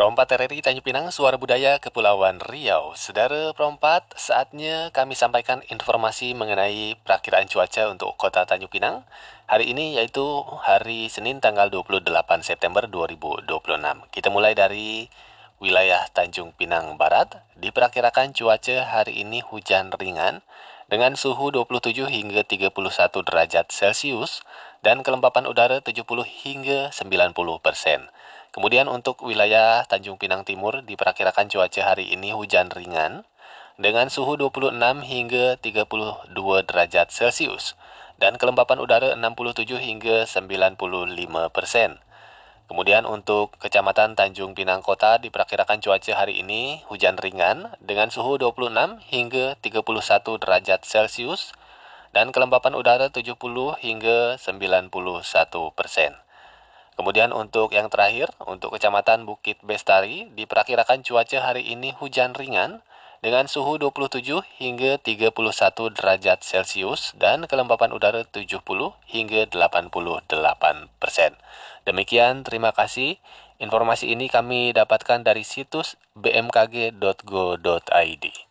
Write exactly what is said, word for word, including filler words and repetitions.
Perompat R R I Tanjung Pinang, Suara Budaya Kepulauan Riau. Saudara perompat, saatnya kami sampaikan informasi mengenai perakiraan cuaca untuk kota Tanjung Pinang hari ini, yaitu hari Senin tanggal dua puluh delapan September dua ribu dua puluh enam. Kita mulai dari wilayah Tanjung Pinang Barat. Diperkirakan cuaca hari ini hujan ringan dengan suhu dua puluh tujuh hingga tiga puluh satu derajat Celcius dan kelembapan udara tujuh puluh hingga sembilan puluh persen. Kemudian untuk wilayah Tanjung Pinang Timur diperkirakan cuaca hari ini hujan ringan dengan suhu dua puluh enam hingga tiga puluh dua derajat Celcius dan kelembapan udara enam puluh tujuh hingga sembilan puluh lima persen. Kemudian untuk Kecamatan Tanjung Pinang Kota diperkirakan cuaca hari ini hujan ringan dengan suhu dua puluh enam hingga tiga puluh satu derajat Celcius dan kelembapan udara tujuh puluh hingga sembilan puluh satu persen. Kemudian untuk yang terakhir, untuk Kecamatan Bukit Bestari, diperkirakan cuaca hari ini hujan ringan dengan suhu dua puluh tujuh hingga tiga puluh satu derajat Celcius dan kelembapan udara tujuh puluh hingga delapan puluh delapan persen. Demikian, terima kasih. Informasi ini kami dapatkan dari situs b m k g dot go dot i d.